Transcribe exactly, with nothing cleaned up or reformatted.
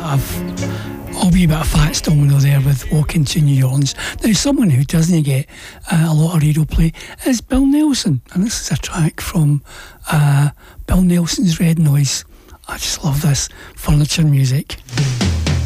of a wee bit of Fats Domino there with Walking to New Orleans. Now, someone who doesn't get uh, a lot of radio play is Bill Nelson, and this is a track from uh, Bill Nelson's Red Noise. I just love this furniture music.